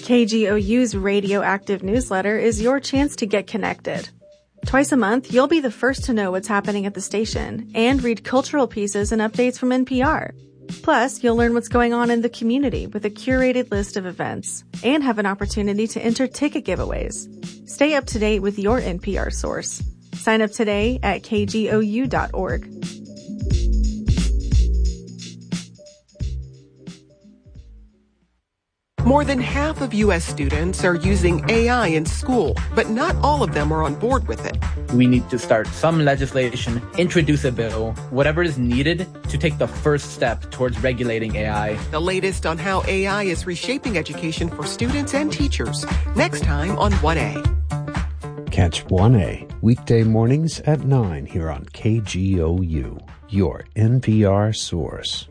KGOU's Radioactive newsletter is your chance to get connected. Twice a month, you'll be the first to know what's happening at the station and read cultural pieces and updates from NPR. Plus, you'll learn what's going on in the community with a curated list of events and have an opportunity to enter ticket giveaways. Stay up to date with your NPR source. Sign up today at kgou.org. More than half of U.S. students are using AI in school, but not all of them are on board with it. We need to start some legislation, introduce a bill, whatever is needed to take the first step towards regulating AI. The latest on how AI is reshaping education for students and teachers. Next time on 1A. Catch 1A weekday mornings at 9 here on KGOU, your NPR source.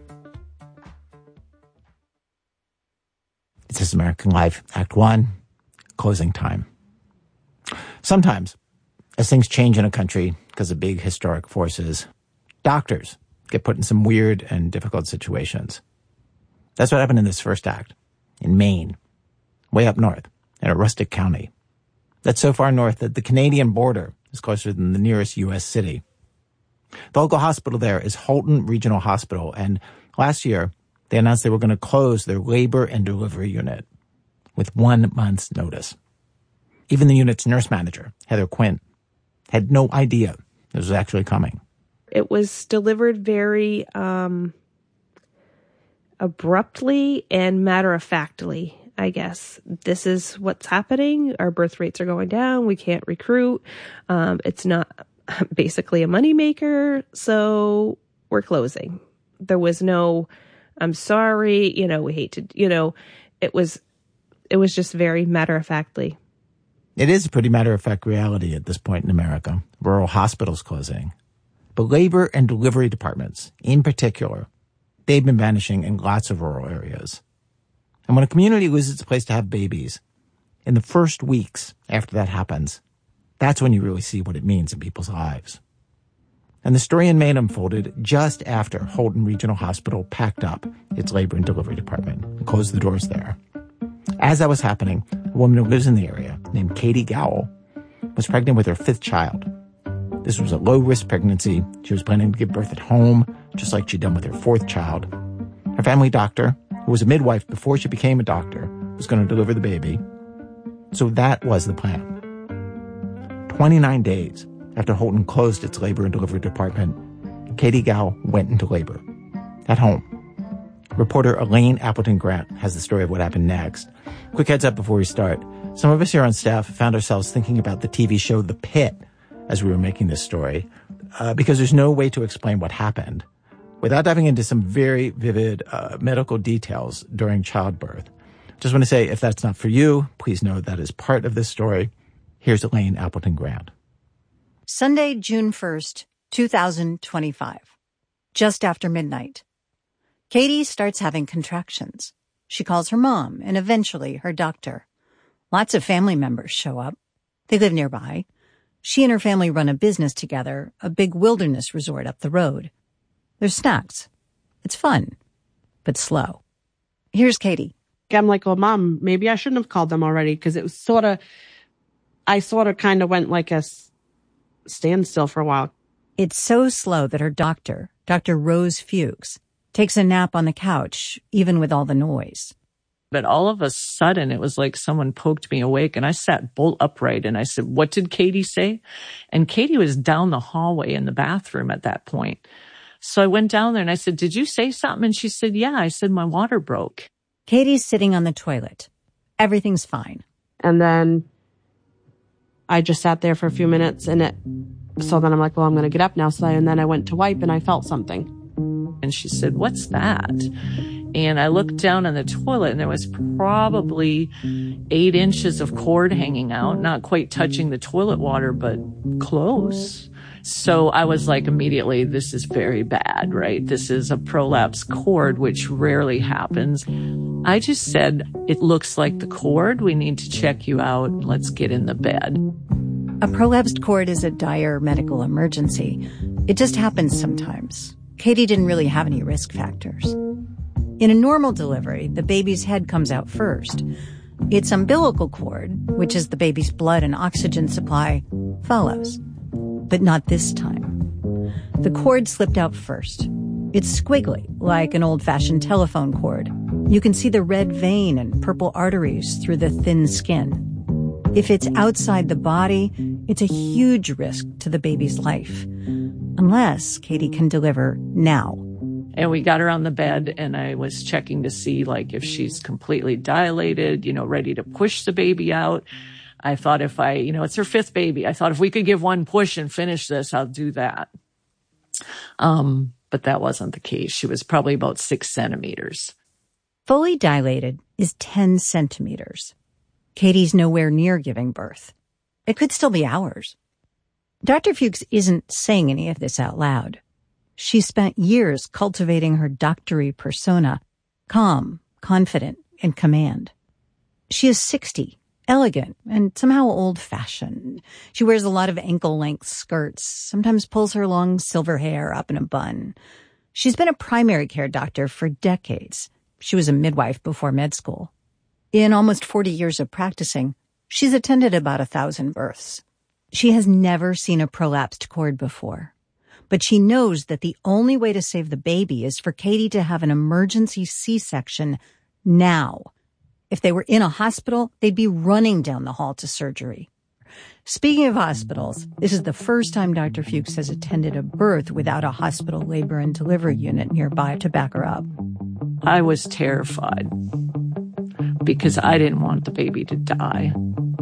This is American Life, Act 1, closing time. Sometimes, as things change in a country because of big historic forces, doctors get put in some weird and difficult situations. That's what happened in this first act, in Maine, way up north, in a rustic county. That's so far north that the Canadian border is closer than the nearest U.S. city. The local hospital there is Halton Regional Hospital, and last year, they announced they were going to close their labor and delivery unit with 1 month's notice. Even the unit's nurse manager, Heather Quinn, had no idea this was actually coming. It was delivered very abruptly and matter-of-factly, I guess. This is what's happening. Our birth rates are going down. We can't recruit. It's not basically a moneymaker, so we're closing. There was no, I'm sorry, we hate to, it was just very matter-of-factly. It is a pretty matter-of-fact reality at this point in America. Rural hospitals closing. But labor and delivery departments, in particular, they've been vanishing in lots of rural areas. And when a community loses a place to have babies, in the first weeks after that happens, that's when you really see what it means in people's lives. And the story in Maine unfolded just after Halton Regional Hospital packed up its labor and delivery department and closed the doors there. As that was happening, a woman who lives in the area, named Katie Gowell, was pregnant with her 5th child. This was a low-risk pregnancy. She was planning to give birth at home, just like she'd done with her 4th child. Her family doctor, who was a midwife before she became a doctor, was going to deliver the baby. So that was the plan. 29 days after Halton closed its labor and delivery department, Katie Gowell went into labor at home. Reporter Elaine Appleton Grant has the story of what happened next. Quick heads up before we start. Some of us here on staff found ourselves thinking about the TV show The Pit as we were making this story, because there's no way to explain what happened without diving into some very vivid medical details during childbirth. Just want to say, if that's not for you, please know that is part of this story. Here's Elaine Appleton Grant. Sunday, June 1st, 2025. Just after midnight. Katie starts having contractions. She calls her mom and eventually her doctor. Lots of family members show up. They live nearby. She and her family run a business together, a big wilderness resort up the road. There's snacks. It's fun, but slow. Here's Katie. I'm like, well, Mom, maybe I shouldn't have called them already, because it was I kind of went like a standstill for a while. It's so slow that her doctor, Dr. Rose Fuchs, takes a nap on the couch, even with all the noise. But all of a sudden, it was like someone poked me awake, and I sat bolt upright, and I said, "What did Katie say?" And Katie was down the hallway in the bathroom at that point. So I went down there, and I said, "Did you say something?" And she said, "Yeah." I said, "My water broke." Katie's sitting on the toilet. Everything's fine. And then I just sat there for a few minutes, so then I'm like, well, I'm going to get up now. And then I went to wipe, and I felt something. And she said, "What's that?" And I looked down in the toilet, and there was probably 8 inches of cord hanging out, not quite touching the toilet water, but close. So I was like, immediately, this is very bad, right? This is a prolapse cord, which rarely happens. I just said, "It looks like the cord. We need to check you out. Let's get in the bed." A prolapsed cord is a dire medical emergency. It just happens sometimes. Katie didn't really have any risk factors. In a normal delivery, the baby's head comes out first. Its umbilical cord, which is the baby's blood and oxygen supply, follows. But not this time. The cord slipped out first. It's squiggly, like an old-fashioned telephone cord. You can see the red vein and purple arteries through the thin skin. If it's outside the body, it's a huge risk to the baby's life. Unless Katie can deliver now. And we got her on the bed, and I was checking to see, like, if she's completely dilated, ready to push the baby out. I thought if it's her 5th baby. I thought if we could give one push and finish this, I'll do that. But that wasn't the case. She was probably about 6 centimeters. Fully dilated is 10 centimeters. Katie's nowhere near giving birth. It could still be hours. Dr. Fuchs isn't saying any of this out loud. She spent years cultivating her doctory persona, calm, confident, in command. She is 60, elegant, and somehow old-fashioned. She wears a lot of ankle-length skirts, sometimes pulls her long silver hair up in a bun. She's been a primary care doctor for decades. She was a midwife before med school. In almost 40 years of practicing, she's attended about 1,000 births. She has never seen a prolapsed cord before. But she knows that the only way to save the baby is for Katie to have an emergency C-section now. If they were in a hospital, they'd be running down the hall to surgery. Speaking of hospitals, this is the first time Dr. Fuchs has attended a birth without a hospital labor and delivery unit nearby to back her up. I was terrified because I didn't want the baby to die.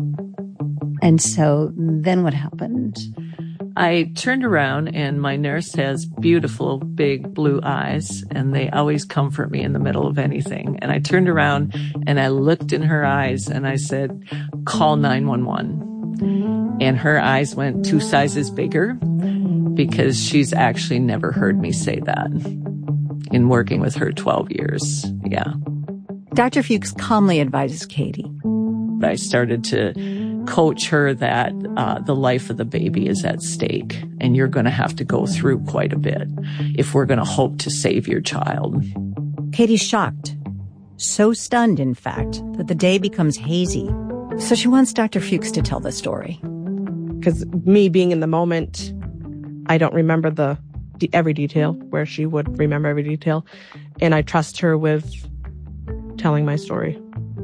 And so then what happened? I turned around, and my nurse has beautiful, big blue eyes, and they always comfort me in the middle of anything. And I turned around, and I looked in her eyes, and I said, "Call 911." And her eyes went 2 sizes bigger because she's actually never heard me say that in working with her 12 years. Yeah. Dr. Fuchs calmly advises Katie. I started to coach her that the life of the baby is at stake, and you're going to have to go through quite a bit if we're going to hope to save your child. Katie's shocked. So stunned, in fact, that the day becomes hazy. So she wants Dr. Fuchs to tell the story. Because me being in the moment, I don't remember every detail where she would remember every detail. And I trust her with telling my story.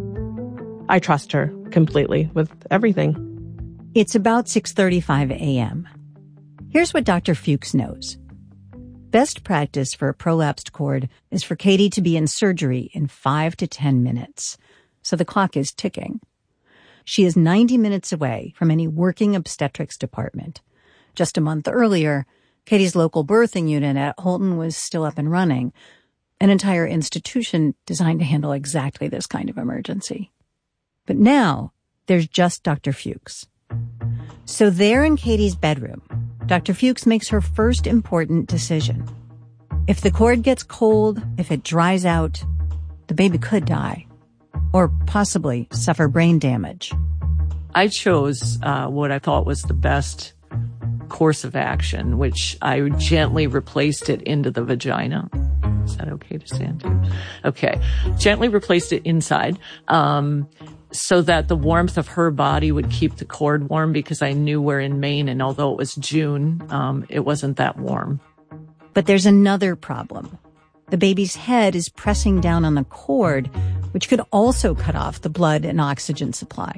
I trust her completely with everything. It's about 6:35 a.m. Here's what Dr. Fuchs knows. Best practice for a prolapsed cord is for Katie to be in surgery in 5 to 10 minutes. So the clock is ticking. She is 90 minutes away from any working obstetrics department. Just a month earlier, Katie's local birthing unit at Holton was still up and running, an entire institution designed to handle exactly this kind of emergency. But now, there's just Dr. Fuchs. So there in Katie's bedroom, Dr. Fuchs makes her first important decision. If the cord gets cold, if it dries out, the baby could die, or possibly suffer brain damage. I chose what I thought was the best course of action, which I gently replaced it into the vagina. Is that okay to say? Okay. Gently replaced it inside, so that the warmth of her body would keep the cord warm, because I knew we're in Maine, and although it was June, it wasn't that warm. But there's another problem. The baby's head is pressing down on the cord, which could also cut off the blood and oxygen supply.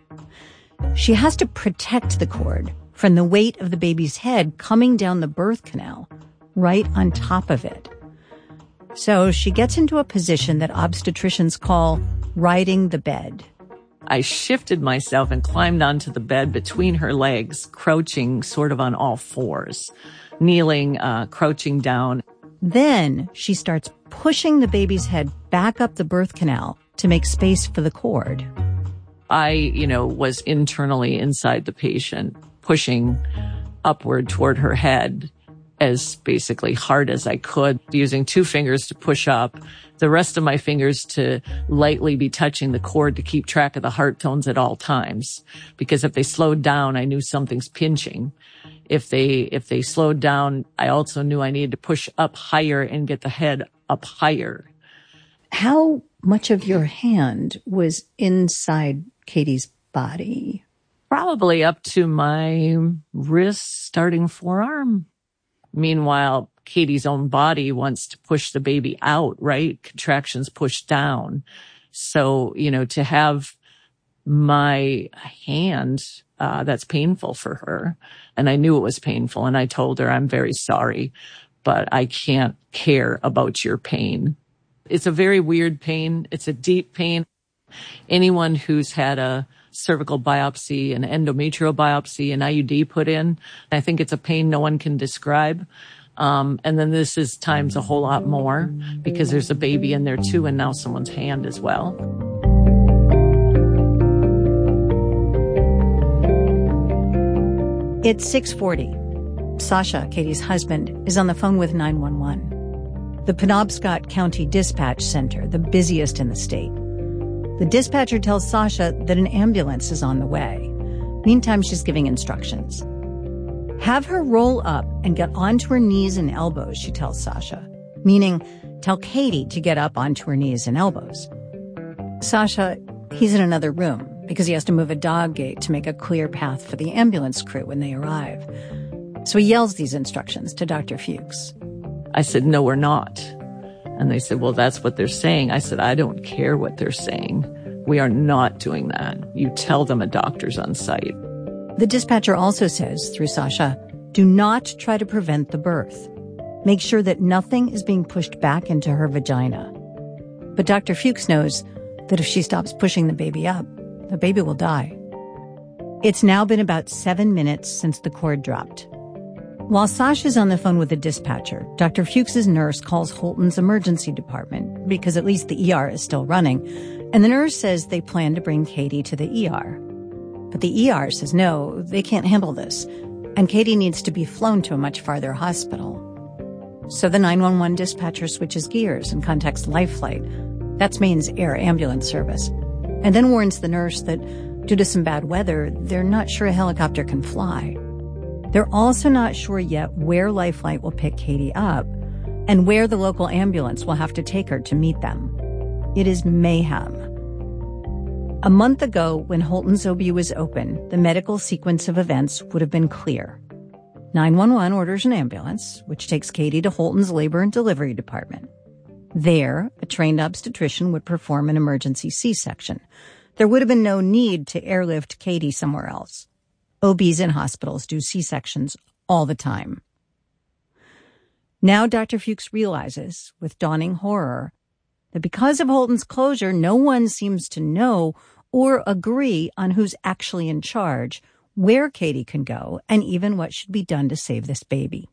She has to protect the cord from the weight of the baby's head coming down the birth canal, right on top of it. So she gets into a position that obstetricians call riding the bed. I shifted myself and climbed onto the bed between her legs, crouching sort of on all fours, kneeling, crouching down. Then she starts pushing the baby's head back up the birth canal to make space for the cord. I, was internally inside the patient, pushing upward toward her head as basically hard as I could, using 2 fingers to push up, the rest of my fingers to lightly be touching the cord to keep track of the heart tones at all times. Because if they slowed down, I knew something's pinching. If they slowed down, I also knew I needed to push up higher and get the head up higher. How much of your hand was inside Katie's body? Probably up to my wrist, starting forearm. Meanwhile, Katie's own body wants to push the baby out, right? Contractions push down. So, to have my hand, that's painful for her. And I knew it was painful. And I told her, I'm very sorry, but I can't care about your pain. It's a very weird pain. It's a deep pain. Anyone who's had a cervical biopsy, an endometrial biopsy, an IUD put in, I think it's a pain no one can describe. And then this is times a whole lot more because there's a baby in there too, and now someone's hand as well. It's 6:40. Sasha, Katie's husband, is on the phone with 911. The Penobscot County Dispatch Center, the busiest in the state. The dispatcher tells Sasha that an ambulance is on the way. Meantime, she's giving instructions. Have her roll up and get onto her knees and elbows, she tells Sasha. Meaning, tell Katie to get up onto her knees and elbows. Sasha, he's in another room because he has to move a dog gate to make a clear path for the ambulance crew when they arrive. So he yells these instructions to Dr. Fuchs. I said, no, we're not. And they said, well, that's what they're saying. I said, I don't care what they're saying. We are not doing that. You tell them a doctor's on site. The dispatcher also says, through Sasha, do not try to prevent the birth. Make sure that nothing is being pushed back into her vagina. But Dr. Fuchs knows that if she stops pushing the baby up, the baby will die. It's now been about 7 minutes since the cord dropped. While Sasha's on the phone with the dispatcher, Dr. Fuchs's nurse calls Holton's emergency department because at least the ER is still running, and the nurse says they plan to bring Katie to the ER. But the ER says no, they can't handle this, and Katie needs to be flown to a much farther hospital. So the 911 dispatcher switches gears and contacts Life Flight. That's Maine's air ambulance service. And then warns the nurse that due to some bad weather, they're not sure a helicopter can fly. They're also not sure yet where Life Flight will pick Katie up and where the local ambulance will have to take her to meet them. It is mayhem. A month ago, when Holton's OB was open, the medical sequence of events would have been clear. 911 orders an ambulance, which takes Katie to Holton's labor and delivery department. There, a trained obstetrician would perform an emergency C-section. There would have been no need to airlift Katie somewhere else. OBs in hospitals do C-sections all the time. Now Dr. Fuchs realizes, with dawning horror, that because of Holton's closure, no one seems to know or agree on who's actually in charge, where Katie can go, and even what should be done to save this baby.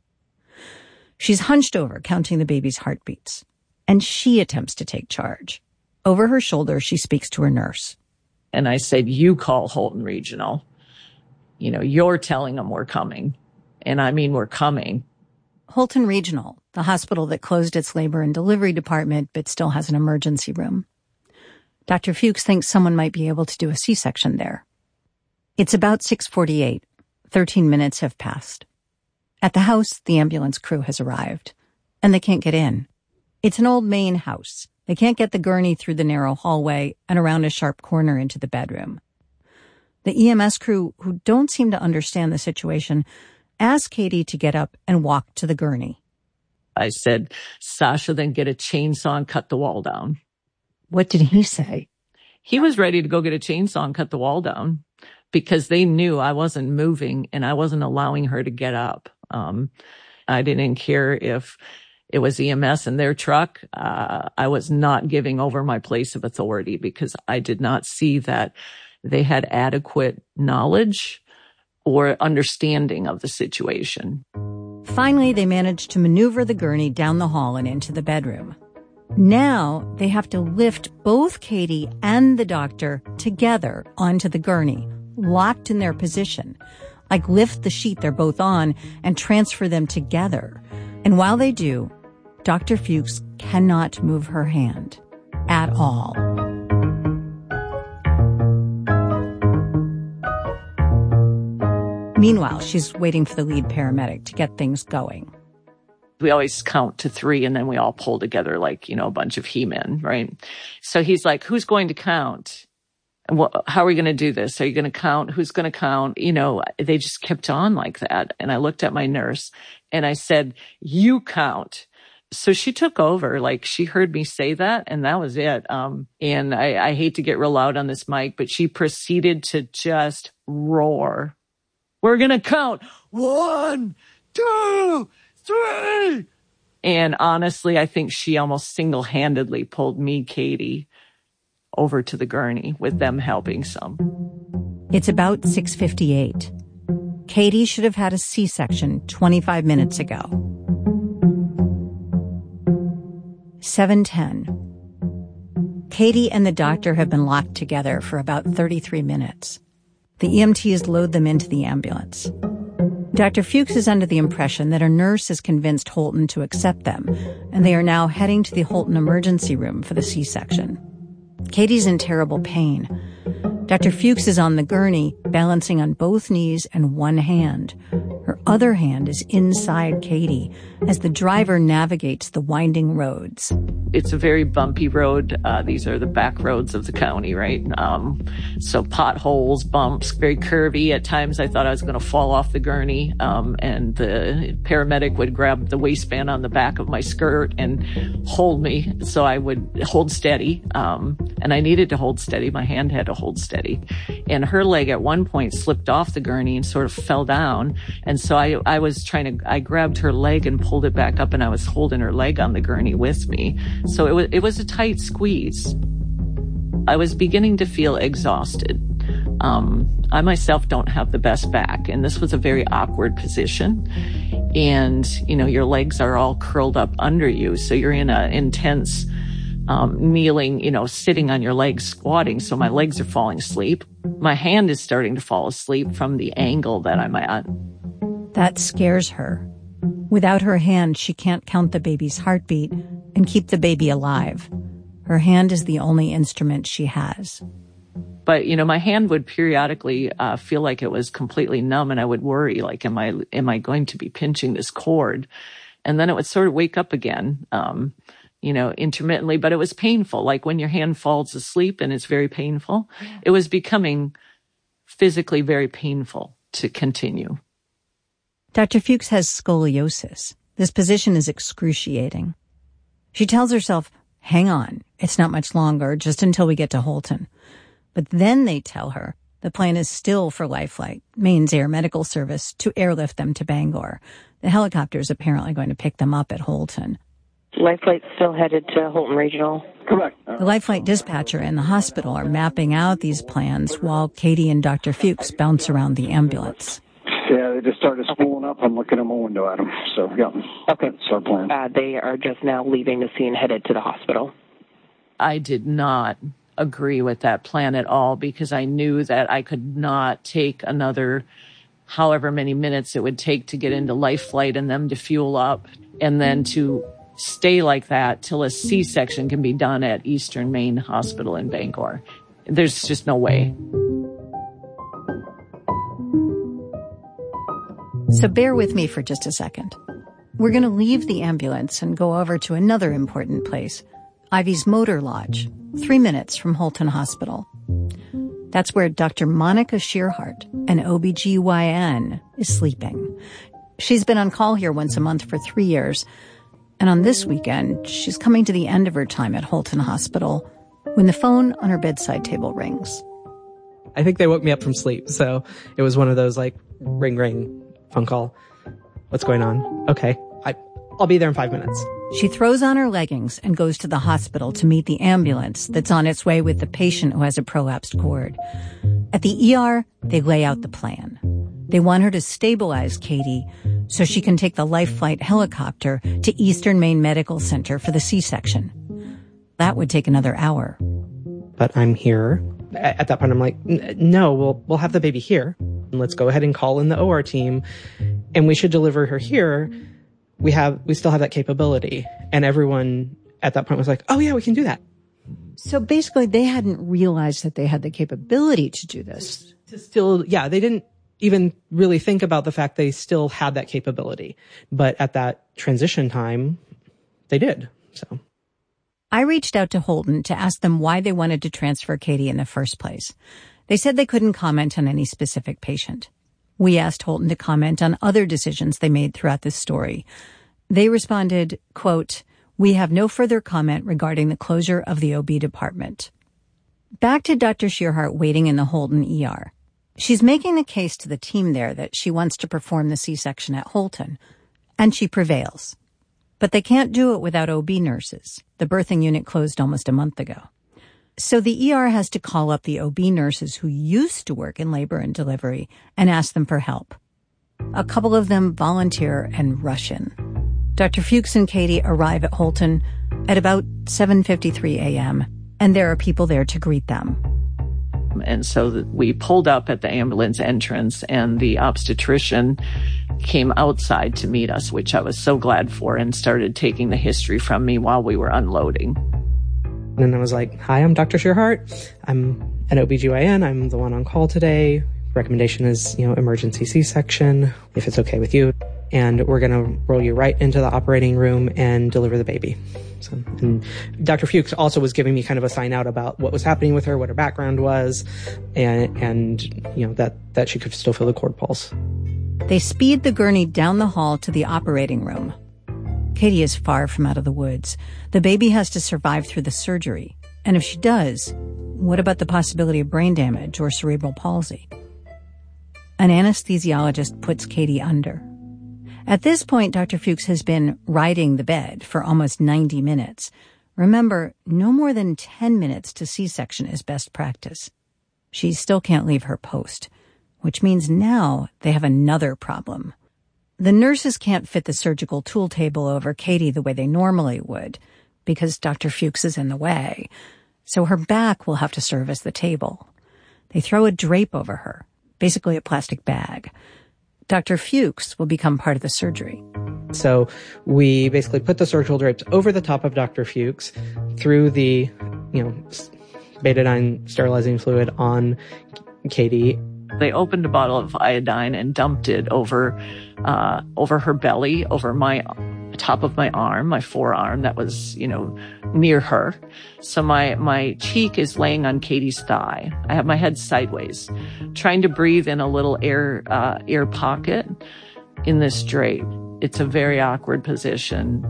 She's hunched over, counting the baby's heartbeats, and she attempts to take charge. Over her shoulder, she speaks to her nurse. And I said, you call Holton Regional. You're telling them we're coming. And I mean, we're coming. Holton Regional, the hospital that closed its labor and delivery department but still has an emergency room. Dr. Fuchs thinks someone might be able to do a C-section there. It's about 6:48. 13 minutes have passed. At the house, the ambulance crew has arrived, and they can't get in. It's an old Maine house. They can't get the gurney through the narrow hallway and around a sharp corner into the bedroom. The EMS crew, who don't seem to understand the situation, ask Katie to get up and walk to the gurney. I said, Sasha, then get a chainsaw and cut the wall down. What did he say? He was ready to go get a chainsaw and cut the wall down because they knew I wasn't moving and I wasn't allowing her to get up. I didn't care if it was EMS in their truck. I was not giving over my place of authority because I did not see that they had adequate knowledge or understanding of the situation. Finally, they managed to maneuver the gurney down the hall and into the bedroom. Now they have to lift both Katie and the doctor together onto the gurney, locked in their position, like lift the sheet they're both on and transfer them together. And while they do, Dr. Fuchs cannot move her hand at all. Meanwhile, she's waiting for the lead paramedic to get things going. We always count to 3 and then we all pull together like, a bunch of He-Men, right? So he's like, who's going to count? And how are we going to do this? Are you going to count? Who's going to count? They just kept on like that. And I looked at my nurse and I said, you count. So she took over, like she heard me say that and that was it. And I hate to get real loud on this mic, but she proceeded to just roar. We're going to count 1, 2, 3. And honestly, I think she almost single-handedly pulled me, Katie, over to the gurney with them helping some. It's about 6:58. Katie should have had a C-section 25 minutes ago. 7:10. Katie and the doctor have been locked together for about 33 minutes. The EMTs load them into the ambulance. Dr. Fuchs is under the impression that a nurse has convinced Holton to accept them, and they are now heading to the Holton emergency room for the C-section. Katie's in terrible pain. Dr. Fuchs is on the gurney, balancing on both knees and one hand. Her other hand is inside Katie as the driver navigates the winding roads. It's a very bumpy road. These are the back roads of the county, right? So potholes, bumps, very curvy. At times I thought I was going to fall off the gurney, and the paramedic would grab the waistband on the back of my skirt and hold me so I would hold steady. And I needed to hold steady. My hand had to hold steady. And her leg at one point slipped off the gurney and sort of fell down. And so I grabbed her leg and pulled it back up, and I was holding her leg on the gurney with me. So it was a tight squeeze. I was beginning to feel exhausted. I myself don't have the best back, and this was a very awkward position. And, your legs are all curled up under you. So you're in an intense, kneeling, sitting on your legs, squatting. So my legs are falling asleep. My hand is starting to fall asleep from the angle that I'm at. That scares her. Without her hand, she can't count the baby's heartbeat and keep the baby alive. Her hand is the only instrument she has. But, my hand would periodically feel like it was completely numb, and I would worry, like, am I going to be pinching this cord? And then it would sort of wake up again, intermittently, but it was painful. Like when your hand falls asleep and it's very painful, it was becoming physically very painful to continue. Dr. Fuchs has scoliosis. This position is excruciating. She tells herself, hang on, it's not much longer, just until we get to Holton. But then they tell her the plan is still for Lifelight, Maine's Air Medical Service, to airlift them to Bangor. The helicopter is apparently going to pick them up at Holton. Lifelight's still headed to Holton Regional. Correct. The Lifelight dispatcher and the hospital are mapping out these plans while Katie and Dr. Fuchs bounce around the ambulance. Yeah, they just started spooling up. I'm looking at my window at them. So, yeah. Okay. That's our plan. They are just now leaving the scene, headed to the hospital. I did not agree with that plan at all because I knew that I could not take another however many minutes it would take to get into Lifelight and them to fuel up and then to stay like that till a C-section can be done at Eastern Maine Hospital in Bangor. There's just no way. So bear with me for just a second. We're going to leave the ambulance and go over to another important place, Ivy's Motor Lodge, 3 minutes from Holton Hospital. That's where Dr. Monica Shearhart, an OBGYN, is sleeping. She's been on call here once a month for 3 years, and on this weekend, she's coming to the end of her time at Holton Hospital when the phone on her bedside table rings. I think they woke me up from sleep, so it was one of those, ring, ring, phone call. What's going on? Okay, I'll be there in 5 minutes. She throws on her leggings and goes to the hospital to meet the ambulance that's on its way with the patient who has a prolapsed cord. At the ER, they lay out the plan. They want her to stabilize Katie so she can take the Lifelight helicopter to Eastern Maine Medical Center for the C-section. That would take another hour. But I'm here. At that point, I'm like, no, we'll have the baby here. Let's go ahead and call in the OR team, and we should deliver her here. We still have that capability. And everyone at that point was like, oh yeah, we can do that. So basically they hadn't realized that they had the capability to do this. They didn't even really think about the fact they still had that capability. But at that transition time, they did. So I reached out to Holton to ask them why they wanted to transfer Katie in the first place. They said they couldn't comment on any specific patient. We asked Holton to comment on other decisions they made throughout this story. They responded, quote, "We have no further comment regarding the closure of the OB department." Back to Dr. Shearhart waiting in the Holton ER. She's making the case to the team there that she wants to perform the C-section at Holton, and she prevails. But they can't do it without OB nurses. The birthing unit closed almost a month ago. So the ER has to call up the OB nurses who used to work in labor and delivery and ask them for help. A couple of them volunteer and rush in. Dr. Fuchs and Katie arrive at Holton at about 7:53 a.m., and there are people there to greet them. And so we pulled up at the ambulance entrance, and the obstetrician came outside to meet us, which I was so glad for, and started taking the history from me while we were unloading. And I was like, "Hi, I'm Dr. Shearhart. I'm an OBGYN. I'm the one on call today. Recommendation is, emergency C-section, if it's okay with you. And we're going to roll you right into the operating room and deliver the baby." So, and Dr. Fuchs also was giving me kind of a sign out about what was happening with her, what her background was, and that she could still feel the cord pulse. They speed the gurney down the hall to the operating room. Katie is far from out of the woods. The baby has to survive through the surgery. And if she does, what about the possibility of brain damage or cerebral palsy? An anesthesiologist puts Katie under. At this point, Dr. Fuchs has been riding the bed for almost 90 minutes. Remember, no more than 10 minutes to C-section is best practice. She still can't leave her post, which means now they have another problem. The nurses can't fit the surgical tool table over Katie the way they normally would, because Dr. Fuchs is in the way. So her back will have to serve as the table. They throw a drape over her, basically a plastic bag. Dr. Fuchs will become part of the surgery. So we basically put the surgical drapes over the top of Dr. Fuchs, threw the, betadine sterilizing fluid on Katie. They opened a bottle of iodine and dumped it over her belly, over my top of my arm, my forearm that was, near her. So my cheek is laying on Katie's thigh. I have my head sideways, trying to breathe in a little air pocket in this drape. It's a very awkward position,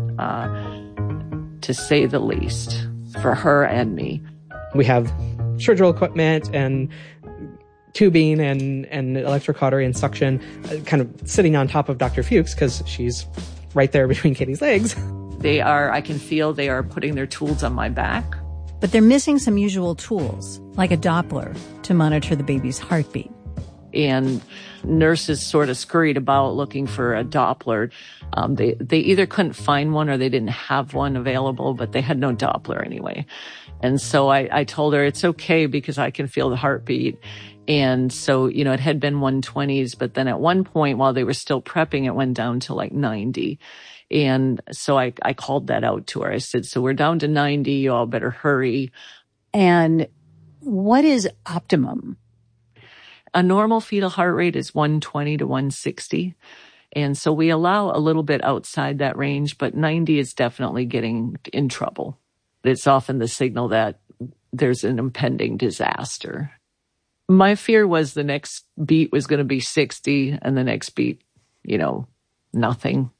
to say the least, for her and me. We have surgical equipment and tubing and electrocautery and suction kind of sitting on top of Dr. Fuchs because she's right there between Katie's legs. I can feel they are putting their tools on my back. But they're missing some usual tools, like a Doppler, to monitor the baby's heartbeat. And nurses sort of scurried about looking for a Doppler. They either couldn't find one or they didn't have one available, but they had no Doppler anyway. And so I told her it's okay because I can feel the heartbeat. And so, it had been 120s, but then at one point while they were still prepping, it went down to like 90. And so I called that out to her. I said, so we're down to 90, you all better hurry. And what is optimum? A normal fetal heart rate is 120 to 160. And so we allow a little bit outside that range, but 90 is definitely getting in trouble. It's often the signal that there's an impending disaster. My fear was the next beat was going to be 60 and the next beat, nothing.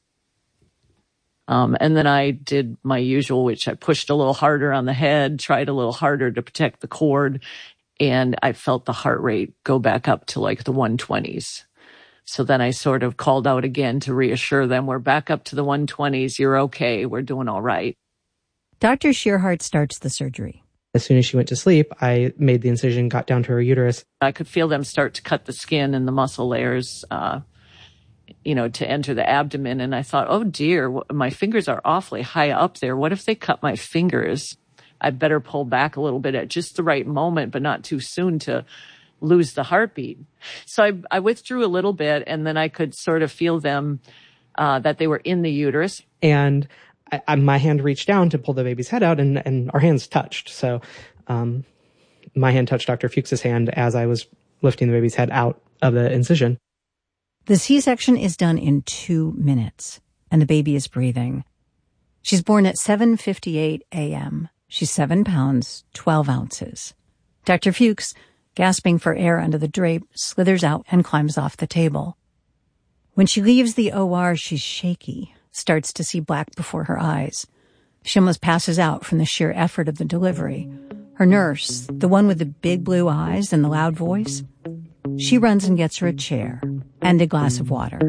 And then I did my usual, which I pushed a little harder on the head, tried a little harder to protect the cord, and I felt the heart rate go back up to like the 120s. So then I sort of called out again to reassure them, we're back up to the 120s, you're okay, we're doing all right. Dr. Shearhart starts the surgery. As soon as she went to sleep, I made the incision, got down to her uterus. I could feel them start to cut the skin and the muscle layers, to enter the abdomen. And I thought, oh dear, my fingers are awfully high up there. What if they cut my fingers? I better pull back a little bit at just the right moment, but not too soon to lose the heartbeat. So I withdrew a little bit, and then I could sort of feel them, that they were in the uterus. And my hand reached down to pull the baby's head out, and our hands touched. So my hand touched Dr. Fuchs's hand as I was lifting the baby's head out of the incision. The C-section is done in 2 minutes, and the baby is breathing. She's born at 7:58 a.m. She's 7 pounds, 12 ounces. Dr. Fuchs, gasping for air under the drape, slithers out and climbs off the table. When she leaves the OR, she's shaky, starts to see black before her eyes. She almost passes out from the sheer effort of the delivery. Her nurse, the one with the big blue eyes and the loud voice, she runs and gets her a chair and a glass of water.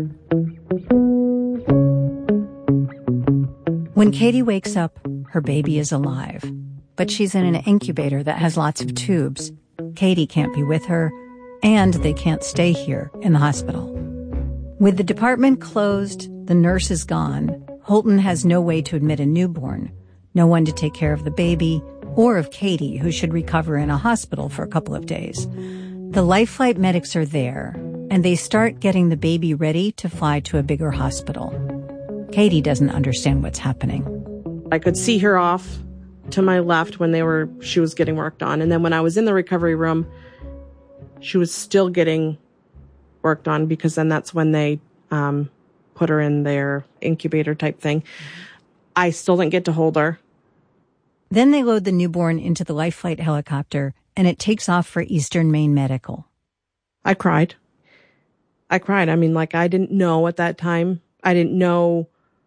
When Katie wakes up, her baby is alive, but she's in an incubator that has lots of tubes. Katie can't be with her, and they can't stay here in the hospital. With the department closed, the nurse is gone. Holton has no way to admit a newborn, no one to take care of the baby, or of Katie, who should recover in a hospital for a couple of days. The Life Flight medics are there, and they start getting the baby ready to fly to a bigger hospital. Katie doesn't understand what's happening. I could see her off to my left when she was getting worked on. And then when I was in the recovery room, she was still getting worked on, because then that's when they put her in their incubator type thing. I still didn't get to hold her. Then they load the newborn into the Life Flight helicopter, and it takes off for Eastern Maine Medical. I cried. I mean, I didn't know at that time. I didn't know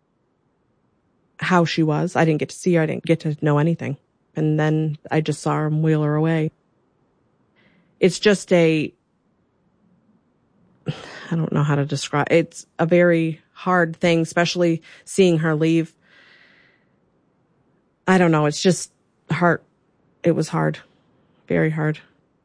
how she was. I didn't get to see her. I didn't get to know anything. And then I just saw her wheel her away. It's just I don't know how to describe. It's a very hard thing, especially seeing her leave. I don't know. It's just hard. It was hard. Very hard.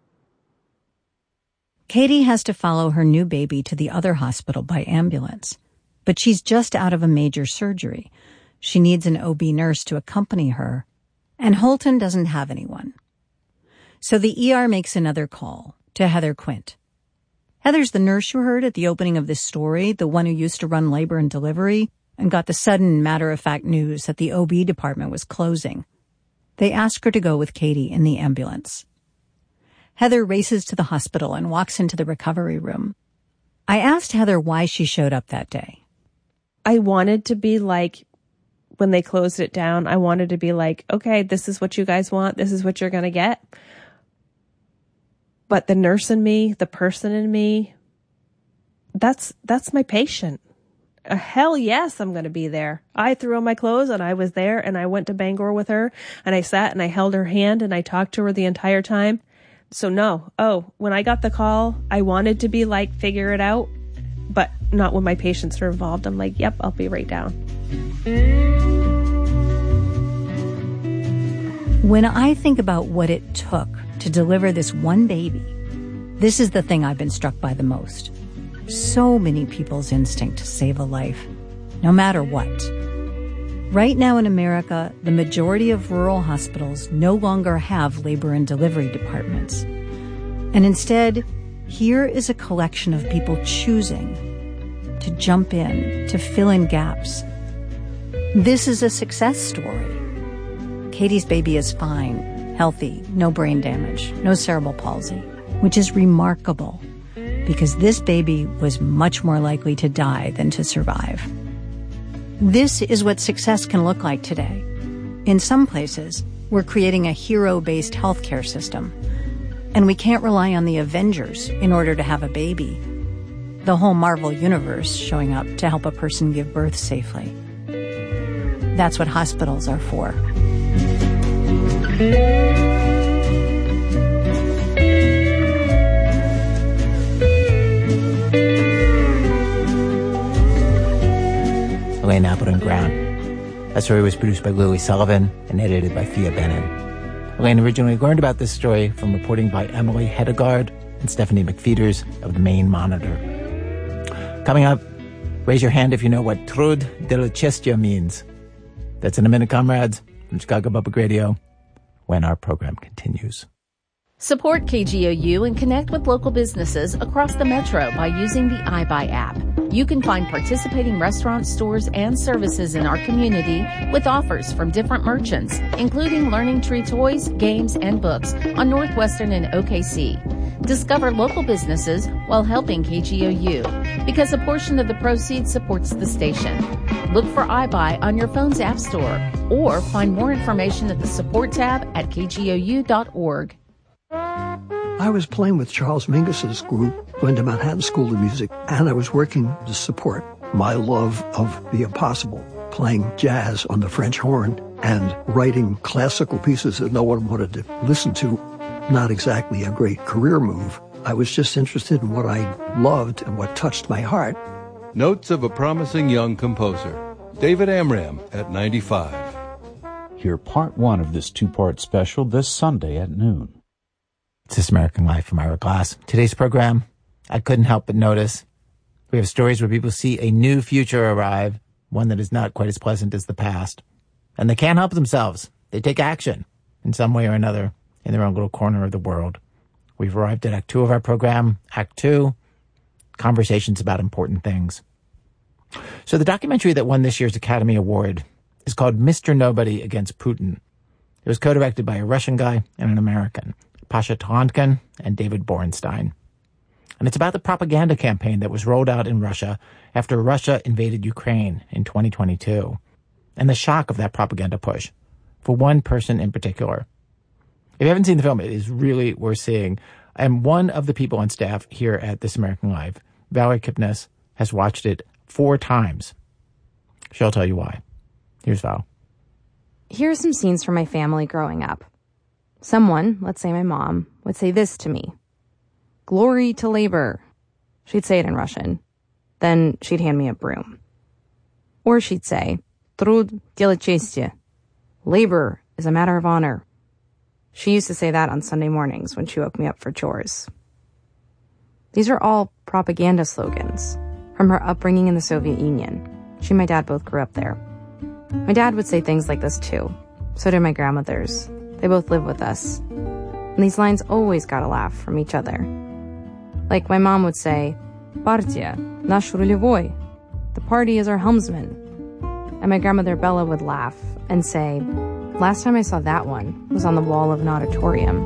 Katie has to follow her new baby to the other hospital by ambulance, but she's just out of a major surgery. She needs an OB nurse to accompany her, and Holton doesn't have anyone. So the ER makes another call to Heather Quint. Heather's the nurse you heard at the opening of this story, the one who used to run labor and delivery and got the sudden matter-of-fact news that the OB department was closing. They ask her to go with Katie in the ambulance. Heather races to the hospital and walks into the recovery room. I asked Heather why she showed up that day. I wanted to be like, when they closed it down, I wanted to be like, okay, this is what you guys want. This is what you're going to get. But the nurse in me, the person in me, that's my patient. Hell yes, I'm going to be there. I threw on my clothes and I was there, and I went to Bangor with her, and I sat and I held her hand and I talked to her the entire time. So no. When I got the call, I wanted to be like, figure it out, but not when my patients are involved. I'm like, yep, I'll be right down. When I think about what it took to deliver this one baby, this is the thing I've been struck by the most. So many people's instinct to save a life, no matter what. Right now in America, the majority of rural hospitals no longer have labor and delivery departments. And instead, here is a collection of people choosing to jump in, to fill in gaps. This is a success story. Katie's baby is fine, healthy, no brain damage, no cerebral palsy, which is remarkable because this baby was much more likely to die than to survive. This is what success can look like today. In some places, we're creating a hero-based healthcare system, and we can't rely on the Avengers in order to have a baby. The whole Marvel universe showing up to help a person give birth safely. That's what hospitals are for. Elaine Appleton Ground. That story was produced by Lily Sullivan and edited by Thea Bennin. Elaine originally learned about this story from reporting by Emily Hedegaard and Stephanie McFeeters of the Maine Monitor. Coming up, raise your hand if you know what Trud de la Chestia means. That's in a minute, comrades, from Chicago Public Radio, when our program continues. Support KGOU and connect with local businesses across the metro by using the iBuy app. You can find participating restaurants, stores, and services in our community with offers from different merchants, including Learning Tree toys, games, and books on Northwestern and OKC. Discover local businesses while helping KGOU, because a portion of the proceeds supports the station. Look for iBuy on your phone's app store or find more information at the support tab at kgou.org. I was playing with Charles Mingus's group, going to Manhattan School of Music, and I was working to support my love of the impossible, playing jazz on the French horn and writing classical pieces that no one wanted to listen to. Not exactly a great career move. I was just interested in what I loved and what touched my heart. Notes of a promising young composer. David Amram at 95. Hear part one of this two-part special this Sunday at noon. It's This American Life from Ira Glass. Today's program, I couldn't help but notice. We have stories where people see a new future arrive, one that is not quite as pleasant as the past. And they can't help themselves. They take action in some way or another in their own little corner of the world. We've arrived at Act 2 of our program. Act 2, conversations about important things. So the documentary that won this year's Academy Award is called Mr. Nobody Against Putin. It was co-directed by a Russian guy and an American, Pasha Tarankin and David Borenstein. And it's about the propaganda campaign that was rolled out in Russia after Russia invaded Ukraine in 2022, and the shock of that propaganda push for one person in particular. If you haven't seen the film, it is really worth seeing. And one of the people on staff here at This American Life, Valerie Kipnis, has watched it 4 times. She'll tell you why. Here's Val. Here are some scenes from my family growing up. Someone, let's say my mom, would say this to me. Glory to labor. She'd say it in Russian. Then she'd hand me a broom. Or she'd say, Trud дело чести. Labor is a matter of honor. She used to say that on Sunday mornings when she woke me up for chores. These are all propaganda slogans from her upbringing in the Soviet Union. She and my dad both grew up there. My dad would say things like this too. So did my grandmothers. They both live with us. And these lines always got a laugh from each other. Like my mom would say, Партия, наш рулевой. The party is our helmsman. And my grandmother Bella would laugh and say, last time I saw that one was on the wall of an auditorium.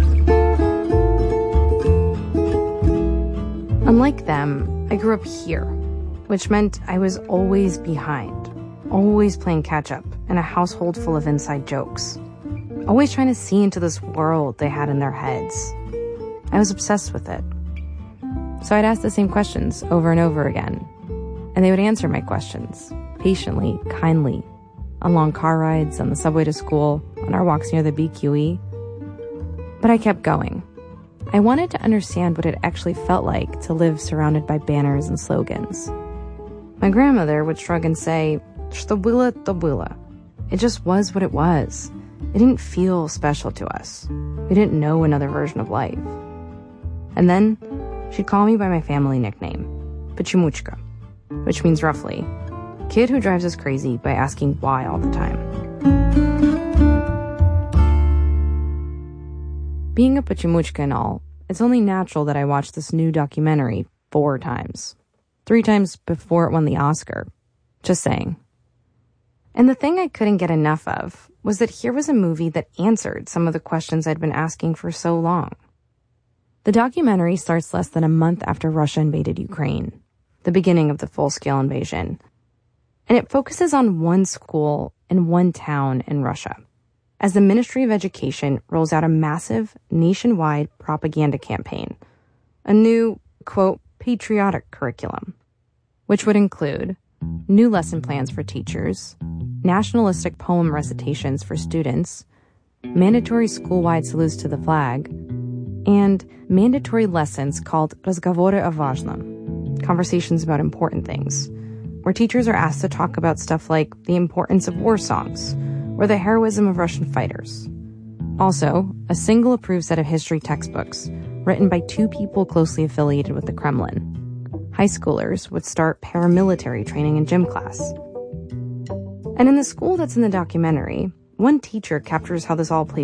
Unlike them, I grew up here, which meant I was always behind, always playing catch-up in a household full of inside jokes, always trying to see into this world they had in their heads. I was obsessed with it. So I'd ask the same questions over and over again, and they would answer my questions, patiently, kindly, on long car rides, on the subway to school, on our walks near the BQE. But I kept going. I wanted to understand what it actually felt like to live surrounded by banners and slogans. My grandmother would shrug and say, Что было, то было. It just was what it was. It didn't feel special to us. We didn't know another version of life. And then she'd call me by my family nickname, Почемучка, which means roughly, kid who drives us crazy by asking why all the time. Being a Почемучка and all, it's only natural that I watched this new documentary 4 times. 3 times before it won the Oscar. Just saying. And the thing I couldn't get enough of was that here was a movie that answered some of the questions I'd been asking for so long. The documentary starts less than a month after Russia invaded Ukraine, the beginning of the full-scale invasion. And it focuses on one school in one town in Russia, as the Ministry of Education rolls out a massive nationwide propaganda campaign, a new, quote, patriotic curriculum, which would include new lesson plans for teachers, nationalistic poem recitations for students, mandatory school-wide salutes to the flag, and mandatory lessons called Разговоры о важном, conversations about important things, where teachers are asked to talk about stuff like the importance of war songs or the heroism of Russian fighters. Also, a single approved set of history textbooks written by 2 people closely affiliated with the Kremlin. High schoolers would start paramilitary training in gym class. And in the school that's in the documentary, one teacher captures how this all plays